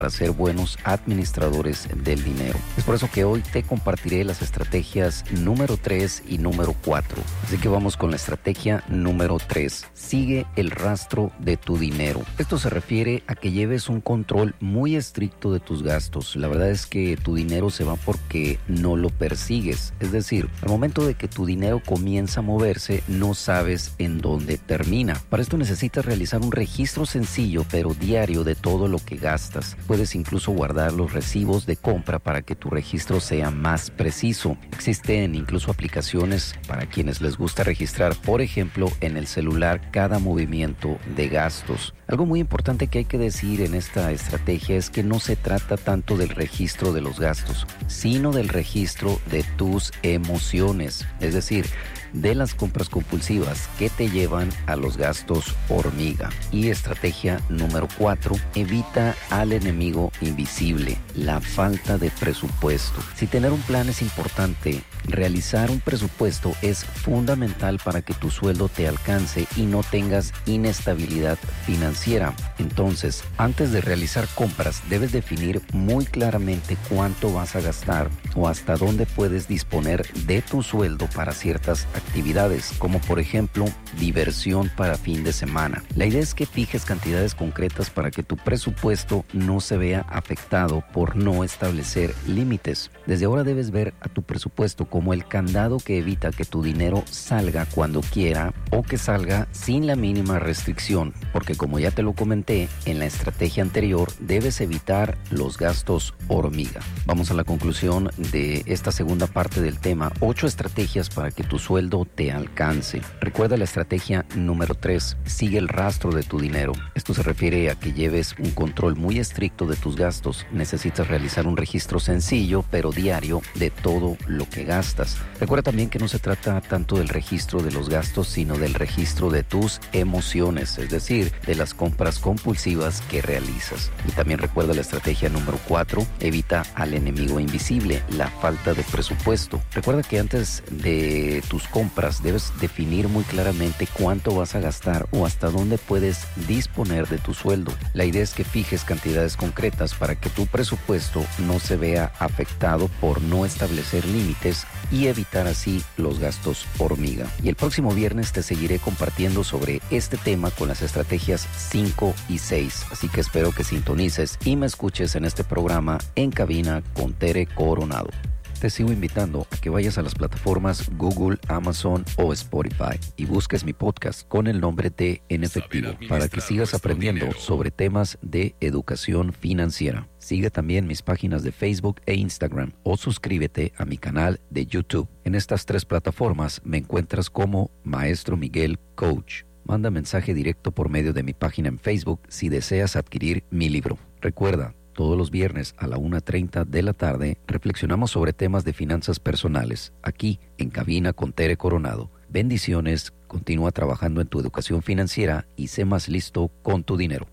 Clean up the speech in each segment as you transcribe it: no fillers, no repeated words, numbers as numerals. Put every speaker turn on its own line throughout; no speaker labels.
para ser buenos administradores del dinero. Es por eso que hoy te compartiré las estrategias número 3 y número 4. Así que vamos con la estrategia número 3. Sigue el rastro de tu dinero. Esto se refiere a que lleves un control muy estricto de tus gastos. La verdad es que tu dinero se va porque no lo persigues. Es decir, al momento de que tu dinero comienza a moverse, no sabes en dónde termina. Para esto necesitas realizar un registro sencillo pero diario de todo lo que gastas. Puedes incluso guardar los recibos de compra para que tu registro sea más preciso. Existen incluso aplicaciones para quienes les gusta registrar, por ejemplo, en el celular cada movimiento de gastos. Algo muy importante que hay que decir en esta estrategia es que no se trata tanto del registro de los gastos, sino del registro de tus emociones. Es decir, de las compras compulsivas que te llevan a los gastos hormiga. Y estrategia número 4, evita al enemigo invisible, la falta de presupuesto. Si tener un plan es importante, realizar un presupuesto es fundamental para que tu sueldo te alcance y no tengas inestabilidad financiera. Entonces, antes de realizar compras, debes definir muy claramente cuánto vas a gastar o hasta dónde puedes disponer de tu sueldo para ciertas actividades, como por ejemplo, diversión para fin de semana. La idea es que fijes cantidades concretas para que tu presupuesto no se vea afectado por no establecer límites. Desde ahora debes ver a tu presupuesto como el candado que evita que tu dinero salga cuando quiera o que salga sin la mínima restricción, porque como ya te lo comenté en la estrategia anterior, debes evitar los gastos hormiga. Vamos a la conclusión de esta segunda parte del tema, 8 estrategias para que tu sueldo te alcance. Recuerda la estrategia número 3, sigue el rastro de tu dinero. Esto se refiere a que lleves un control muy estricto de tus gastos. Necesitas realizar un registro sencillo pero diario de todo lo que gastas. Recuerda también que no se trata tanto del registro de los gastos, sino del registro de tus emociones, es decir, de las compras compulsivas que realizas. Y también recuerda la estrategia número 4, evita al enemigo invisible, la falta de presupuesto. Recuerda que antes de tus compras debes definir muy claramente cuánto vas a gastar o hasta dónde puedes disponer de tu sueldo. La idea es que fijes cantidades concretas para que tu presupuesto no se vea afectado por no establecer límites y evitar así los gastos hormiga. Y el próximo viernes te seguiré compartiendo sobre este tema con las estrategias 5 y 6. Así que espero que sintonices y me escuches en este programa En Cabina con Tere Coronado. Te sigo invitando a que vayas a las plataformas Google, Amazon o Spotify y busques mi podcast con el nombre de En Efectivo para que sigas aprendiendo sobre temas de educación financiera. Sigue también mis páginas de Facebook e Instagram o suscríbete a mi canal de YouTube. En estas 3 plataformas me encuentras como Maestro Miguel Coach. Manda mensaje directo por medio de mi página en Facebook si deseas adquirir mi libro. Recuerda, todos los viernes a la 1:30 de la tarde reflexionamos sobre temas de finanzas personales, aquí en Cabina con Tere Coronado. Bendiciones, continúa trabajando en tu educación financiera y sé más listo con tu dinero.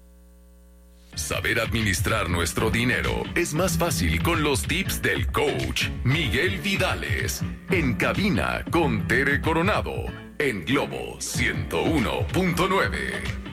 Saber administrar nuestro dinero es más fácil con los tips del coach Miguel Vidales. En Cabina con Tere Coronado, en Globo 101.9.